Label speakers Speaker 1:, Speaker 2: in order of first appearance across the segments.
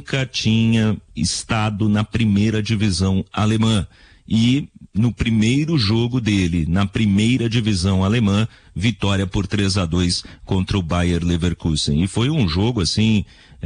Speaker 1: nunca tinha estado na primeira divisão alemã. E no primeiro jogo dele, na primeira divisão alemã, vitória por 3-2 contra o Bayer Leverkusen. E foi um jogo, assim,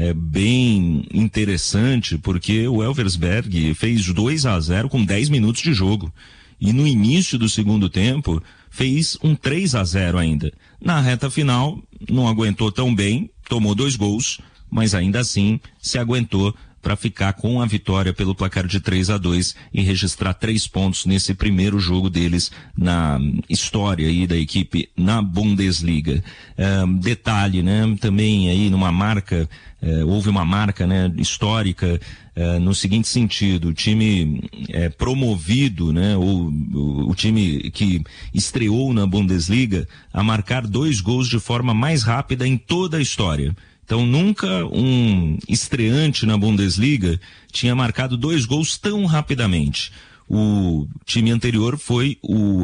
Speaker 1: bem interessante, porque o Elversberg fez 2-0 com 10 minutos de jogo. E no início do segundo tempo, fez um 3-0 ainda. Na reta final, não aguentou tão bem, tomou 2 gols, mas ainda assim se aguentou para ficar com a vitória pelo placar de 3-2 e registrar 3 pontos nesse primeiro jogo deles na história aí da equipe na Bundesliga. Detalhe, né? Também aí numa marca, houve uma marca, né, histórica, no seguinte sentido: o time promovido, né, o time que estreou na Bundesliga a marcar 2 gols de forma mais rápida em toda a história. Então nunca um estreante na Bundesliga tinha marcado 2 gols tão rapidamente. O time anterior foi o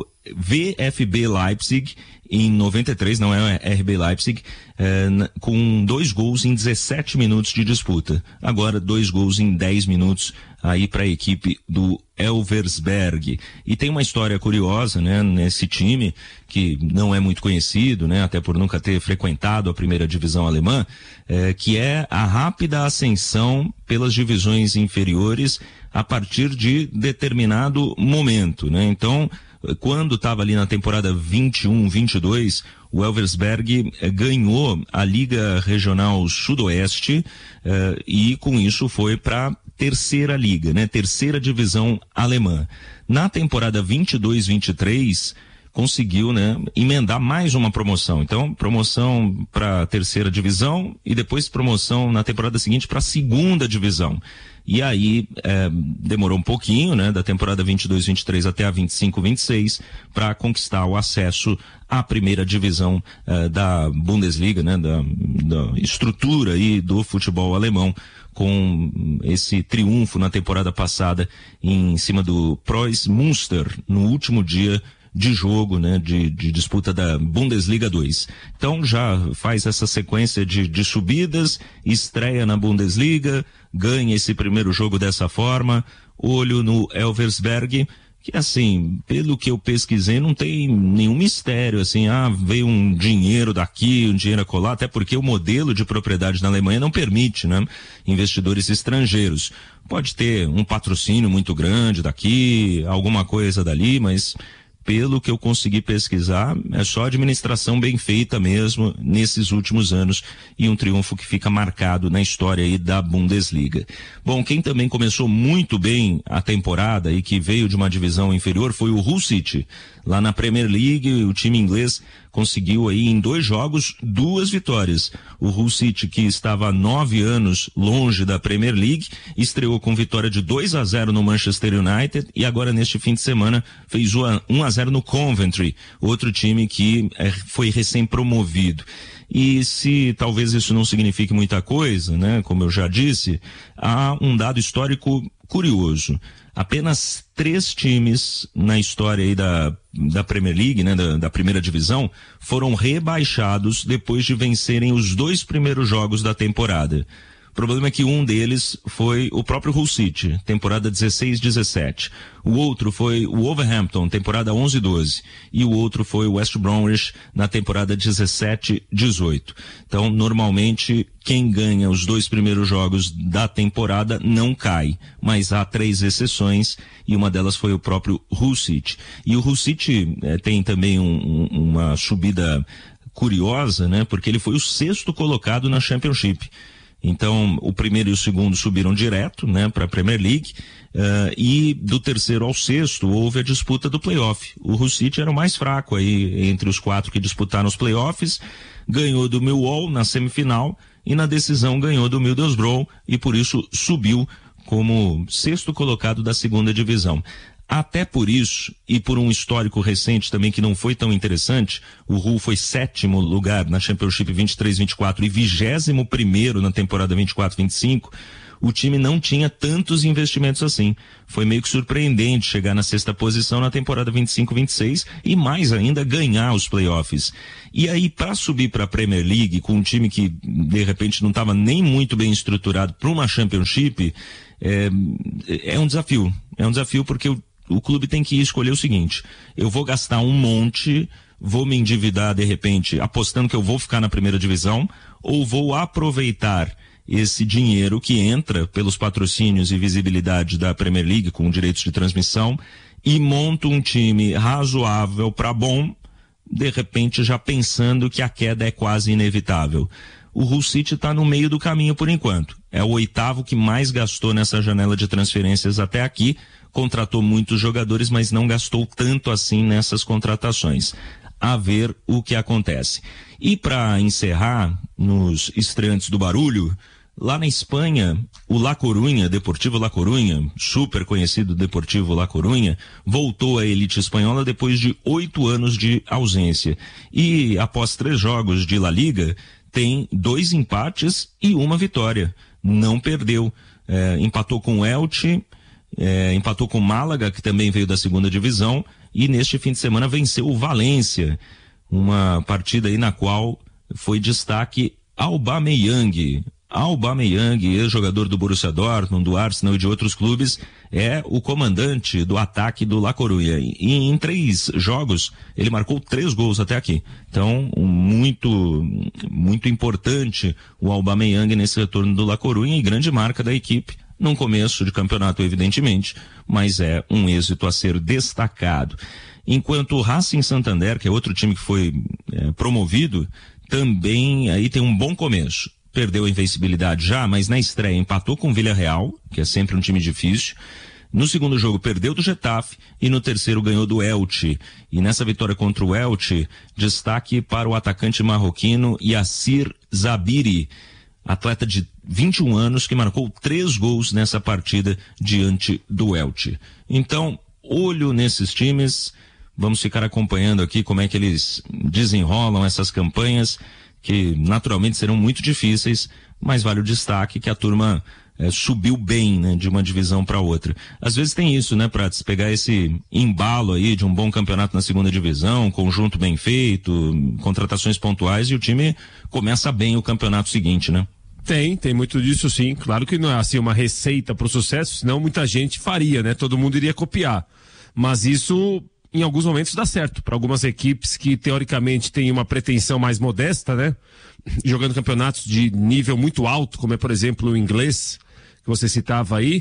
Speaker 1: VfB Leipzig em 93, não é RB Leipzig, com 2 gols em 17 minutos de disputa. Agora 2 gols em 10 minutos aí para a equipe do Elversberg. E tem uma história curiosa, né, nesse time, que não é muito conhecido, né, até por nunca ter frequentado a primeira divisão alemã, que é a rápida ascensão pelas divisões inferiores a partir de determinado momento, né? Então, quando estava ali na temporada 21-22, o Elversberg ganhou a Liga Regional Sudoeste e com isso foi para terceira liga, né? Terceira divisão alemã. Na temporada 22-23 conseguiu, né, emendar mais uma promoção. Então, promoção para a terceira divisão e depois promoção na temporada seguinte para a segunda divisão. E aí demorou um pouquinho, né, da temporada 22-23 até a 25-26 para conquistar o acesso à primeira divisão da Bundesliga, né, da estrutura aí do futebol alemão, com esse triunfo na temporada passada em cima do Preuß Münster no último dia de jogo, né, de disputa da Bundesliga 2. Então já faz essa sequência de subidas, estreia na Bundesliga, ganha esse primeiro jogo dessa forma, olho no Elversberg, que assim, pelo que eu pesquisei, não tem nenhum mistério, assim, veio um dinheiro daqui, um dinheiro acolá, até porque o modelo de propriedade na Alemanha não permite, né, investidores estrangeiros. Pode ter um patrocínio muito grande daqui, alguma coisa dali, mas pelo que eu consegui pesquisar, é só administração bem feita mesmo nesses últimos anos e um triunfo que fica marcado na história aí da Bundesliga. Bom, quem também começou muito bem a temporada e que veio de uma divisão inferior foi o Hull City. Lá na Premier League, o time inglês conseguiu aí em 2 jogos 2 vitórias. O Hull City, que estava há 9 anos longe da Premier League, estreou com vitória de 2-0 no Manchester United e agora neste fim de semana fez 1-0 no Coventry, outro time que foi recém-promovido. E se talvez isso não signifique muita coisa, né, como eu já disse, há um dado histórico curioso. Apenas 3 times na história aí da Premier League, né, da primeira divisão, foram rebaixados depois de vencerem os 2 primeiros jogos da temporada. O problema é que um deles foi o próprio Hull City, temporada 16-17. O outro foi o Wolverhampton, temporada 11-12. E o outro foi o West Bromwich, na temporada 17-18. Então, normalmente, quem ganha os 2 primeiros jogos da temporada não cai. Mas há 3 exceções, e uma delas foi o próprio Hull City. E o Hull City tem também uma subida curiosa, né? Porque ele foi o 6º colocado na Championship. Então, o primeiro e o segundo subiram direto, né, para a Premier League, e do terceiro ao 6º houve a disputa do playoff. O Hull City era o mais fraco aí entre os 4 que disputaram os playoffs, ganhou do Millwall na semifinal e na decisão ganhou do Middlesbrough e por isso subiu como 6º colocado da segunda divisão. Até por isso, e por um histórico recente também que não foi tão interessante, o Hull foi 7º lugar na Championship 23-24 e 21º na temporada 24-25, o time não tinha tantos investimentos assim. Foi meio que surpreendente chegar na 6ª posição na temporada 25-26 e mais ainda ganhar os playoffs. E aí, para subir para a Premier League com um time que de repente não estava nem muito bem estruturado para uma Championship, é um desafio. É um desafio porque o clube tem que escolher o seguinte: eu vou gastar um monte, vou me endividar de repente apostando que eu vou ficar na primeira divisão, ou vou aproveitar esse dinheiro que entra pelos patrocínios e visibilidade da Premier League com direitos de transmissão e monto um time razoável para bom, de repente já pensando que a queda é quase inevitável. O Hull City está no meio do caminho por enquanto. É o 8º que mais gastou nessa janela de transferências até aqui, contratou muitos jogadores, mas não gastou tanto assim nessas contratações. A ver o que acontece. E para encerrar, nos estreantes do barulho, lá na Espanha, o La Coruña, Deportivo La Coruña, super conhecido Deportivo La Coruña, voltou à elite espanhola depois de 8 anos de ausência. E após 3 jogos de La Liga, tem 2 empates e 1 vitória. Não perdeu. Empatou com o Elche, empatou com o Málaga, que também veio da 2ª divisão, e neste fim de semana venceu o Valência. Uma partida aí na qual foi destaque Aubameyang. Aubameyang, ex-jogador do Borussia Dortmund, do Arsenal e de outros clubes, é o comandante do ataque do La Coruña. E em 3 jogos, ele marcou 3 gols até aqui. Então, muito importante o Aubameyang nesse retorno do La Coruña e grande marca da equipe num começo de campeonato, evidentemente, mas é um êxito a ser destacado. Enquanto o Racing Santander, que é outro time que foi promovido, também aí tem um bom começo. Perdeu a invencibilidade já, mas na estreia empatou com o Villarreal, que é sempre um time difícil. No segundo jogo perdeu do Getafe e no terceiro ganhou do Elche. E nessa vitória contra o Elche, destaque para o atacante marroquino Yassir Zabiri, atleta de 21 anos que marcou 3 gols nessa partida diante do Elche. Então, olho nesses times, vamos ficar acompanhando aqui como é que eles desenrolam essas campanhas, que naturalmente serão muito difíceis, mas vale o destaque que a turma subiu bem, né, de uma divisão para outra. Às vezes tem isso, né, Prats, pegar esse embalo aí de um bom campeonato na 2ª divisão, conjunto bem feito, contratações pontuais, e o time começa bem o campeonato seguinte, né?
Speaker 2: Tem muito disso sim. Claro que não é assim uma receita para o sucesso, senão muita gente faria, né? Todo mundo iria copiar. Mas isso, em alguns momentos, dá certo. Para algumas equipes que, teoricamente, têm uma pretensão mais modesta, né? Jogando campeonatos de nível muito alto, como é, por exemplo, o inglês, que você citava aí,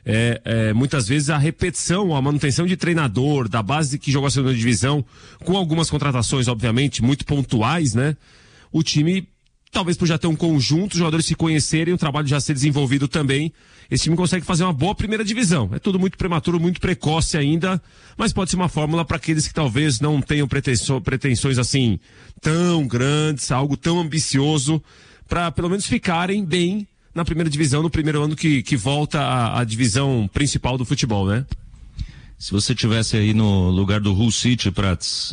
Speaker 2: muitas vezes a repetição, a manutenção de treinador, da base que jogou a 2ª divisão, com algumas contratações, obviamente, muito pontuais, né? O time, talvez por já ter um conjunto, os jogadores se conhecerem, o trabalho já ser desenvolvido também, esse time consegue fazer uma boa 1ª divisão. É tudo muito prematuro, muito precoce ainda, mas pode ser uma fórmula para aqueles que talvez não tenham pretensões assim tão grandes, algo tão ambicioso, para pelo menos ficarem bem na 1ª divisão, no primeiro ano que volta a divisão principal do futebol, né?
Speaker 1: Se você tivesse aí no lugar do Hull City, Prats,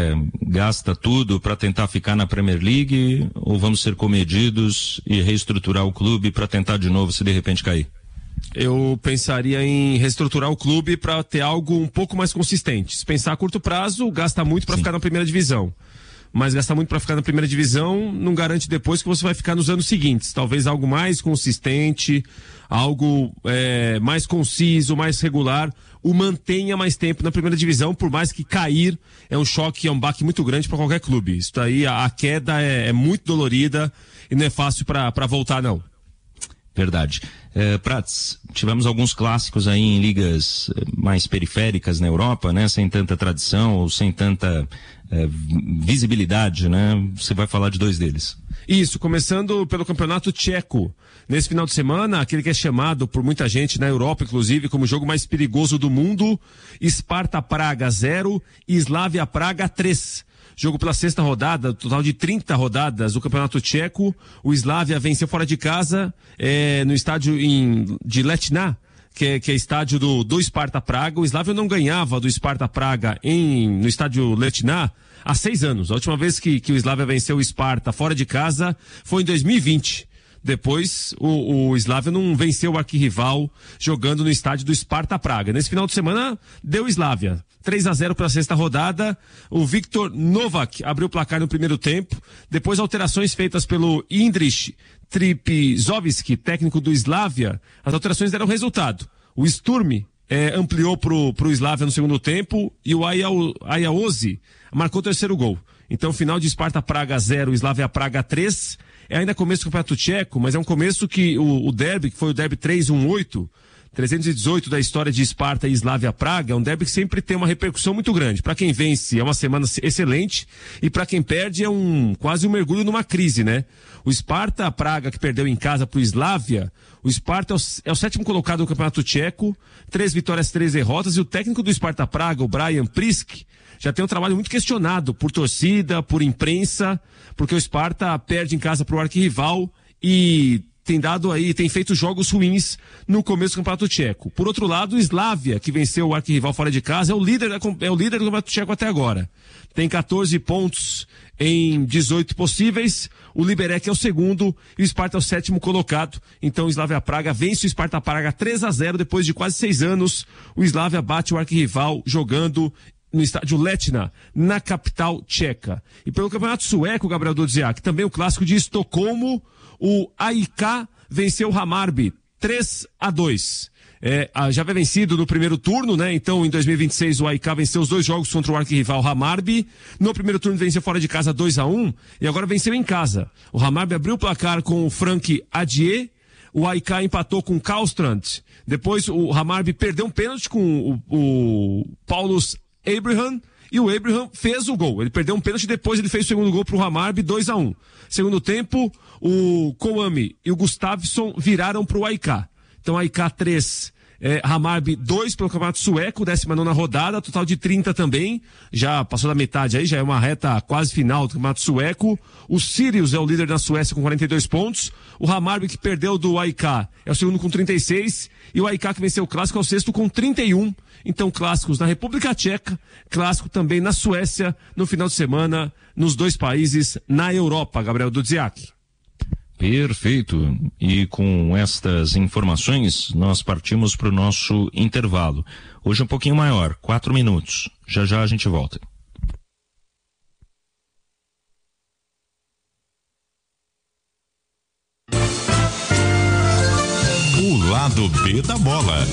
Speaker 1: gasta tudo para tentar ficar na Premier League, ou vamos ser comedidos e reestruturar o clube para tentar de novo se de repente cair?
Speaker 2: Eu pensaria em reestruturar o clube para ter algo um pouco mais consistente. Se pensar a curto prazo, gasta muito para ficar na 1ª divisão. Mas gastar muito para ficar na 1ª divisão não garante depois que você vai ficar nos anos seguintes. Talvez algo mais consistente, algo mais conciso, mais regular, o mantenha mais tempo na 1ª divisão, por mais que cair é um choque, é um baque muito grande para qualquer clube. Isso daí, a queda é muito dolorida e não é fácil para voltar, não.
Speaker 1: Verdade. Prats, tivemos alguns clássicos aí em ligas mais periféricas na Europa, né? Sem tanta tradição ou sem tanta visibilidade, né? Você vai falar de 2 deles.
Speaker 2: Isso, começando pelo campeonato tcheco. Nesse final de semana, aquele que é chamado por muita gente na Europa, inclusive, como o jogo mais perigoso do mundo, Sparta Praga 0, Slavia Praga 3. Jogo pela 6ª rodada, total de 30 rodadas do Campeonato Tcheco. O Slavia venceu fora de casa, no estádio de Letná, que é estádio do Sparta Praga. O Slavia não ganhava do Sparta Praga no estádio Letná há 6 anos. A última vez que o Slavia venceu o Sparta fora de casa foi em 2020. Depois, o Slavia não venceu o arquirrival jogando no estádio do Sparta Praga. Nesse final de semana, deu Slavia. 3-0 para a sexta rodada. O Viktor Novak abriu o placar no primeiro tempo. Depois, alterações feitas pelo Indrich Tripizovski, técnico do Slavia. As alterações deram resultado. O Sturm ampliou pro Slavia no segundo tempo e o Ayaozi marcou o terceiro gol. Então, final de Sparta Praga 0, Slavia Praga 3. É ainda começo do Campeonato Tcheco, mas é um começo que o derby, que foi o derby 318 da história de Sparta e Slavia Praga, é um derby que sempre tem uma repercussão muito grande. Para quem vence é uma semana excelente e para quem perde é quase um mergulho numa crise, né? O Sparta Praga, que perdeu em casa pro Slavia, o Sparta é o sétimo colocado do Campeonato Tcheco, 3 vitórias, 3 derrotas, e o técnico do Sparta Praga, o Brian Prisk, já tem um trabalho muito questionado por torcida, por imprensa, porque o Sparta perde em casa pro arquirrival e tem feito jogos ruins no começo do Campeonato Tcheco. Por outro lado, o Slavia, que venceu o arquirrival fora de casa, é o líder do Campeonato Tcheco até agora. Tem 14 pontos em 18 possíveis, o Liberec é o segundo e o Sparta é o sétimo colocado. Então o Slavia Praga vence o Sparta Praga 3-0 depois de quase 6 anos. O Slavia bate o arquirrival jogando no estádio Letna, na capital tcheca. E pelo Campeonato Sueco, Gabriel Dodziak, também o clássico de Estocolmo, o AIK venceu o Hammarby 3-2. Já havia vencido no primeiro turno, né? Então, em 2026, o AIK venceu os 2 jogos contra o arquirrival Hammarby. No primeiro turno, venceu fora de casa 2-1 e agora venceu em casa. O Hammarby abriu o placar com o Frank Adier. O AIK empatou com o Karlstrand. Depois, o Hammarby perdeu um pênalti com o Paulus Abraham, e o Abraham fez o gol. Ele perdeu um pênalti, depois ele fez o segundo gol pro Hammarby, 2-1. Segundo tempo, o Kouame e o Gustafsson viraram pro AIK. Então, AIK 3, Hammarby 2 pelo Campeonato Sueco, 19ª rodada, total de 30 também. Já passou da metade aí, já é uma reta quase final do Campeonato Sueco. O Sirius é o líder da Suécia com 42 pontos. O Hammarby, que perdeu do AIK, é o segundo com 36. E o AIK, que venceu o clássico, é o sexto com 31. Então, clássicos na República Tcheca, clássico também na Suécia, no final de semana, nos 2 países na Europa, Gabriel Dodziak.
Speaker 1: Perfeito. E com estas informações, nós partimos para o nosso intervalo. Hoje um pouquinho maior, 4 minutos. Já já a gente volta.
Speaker 3: O lado B da bola.